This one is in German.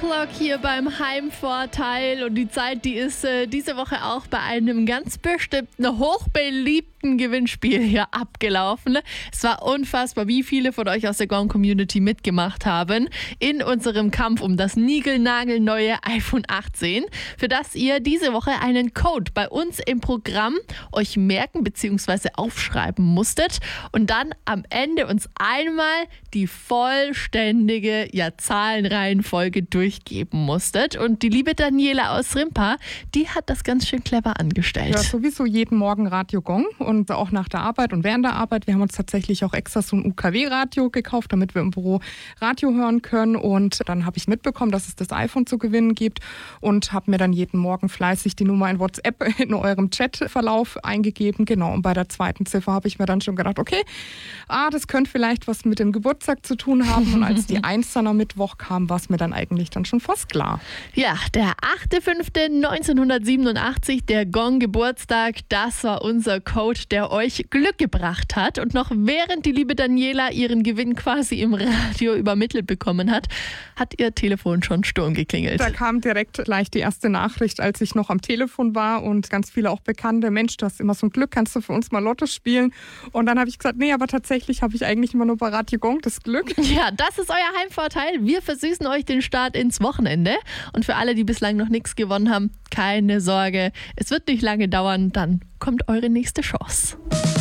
O'Clock hier beim Heimvorteil und die Zeit, die ist diese Woche auch bei einem ganz bestimmten, hochbeliebten Gewinnspiel hier abgelaufen. Es war unfassbar, wie viele von euch aus der Gong-Community mitgemacht haben in unserem Kampf um das niegelnagelneue iPhone 18, für das ihr diese Woche einen Code bei uns im Programm euch merken bzw. aufschreiben musstet und dann am Ende uns einmal die vollständige Zahlenreihenfolge durchgeben musstet. Und die liebe Daniela aus Rimpa, die hat das ganz schön clever angestellt. Ja, sowieso jeden Morgen Radio Gong und auch nach der Arbeit und während der Arbeit. Wir haben uns tatsächlich auch extra so ein UKW-Radio gekauft, damit wir im Büro Radio hören können. Und dann habe ich mitbekommen, dass es das iPhone zu gewinnen gibt und habe mir dann jeden Morgen fleißig die Nummer in WhatsApp in eurem Chatverlauf eingegeben. Genau, und bei der zweiten Ziffer habe ich mir dann schon gedacht, okay, das könnte vielleicht was mit dem Geburtstag zu tun haben. Und als die 1 dann am Mittwoch kam, war es mir dann eigentlich dann schon fast klar. Ja, der 8.5.1987, der Gong-Geburtstag, das war unser Code, der euch Glück gebracht hat. Und noch während die liebe Daniela ihren Gewinn quasi im Radio übermittelt bekommen hat, hat ihr Telefon schon Sturm geklingelt. Da kam direkt gleich die erste Nachricht, als ich noch am Telefon war und ganz viele auch Bekannte, Mensch, du hast immer so ein Glück, kannst du für uns mal Lotto spielen? Und dann habe ich gesagt, nee, aber tatsächlich habe ich eigentlich immer nur bei Radio Gong das Glück. Ja, das ist euer Heimvorteil. Wir versüßen euch den Start ins Wochenende. Und für alle, die bislang noch nichts gewonnen haben, keine Sorge. Es wird nicht lange dauern, dann kommt eure nächste Chance.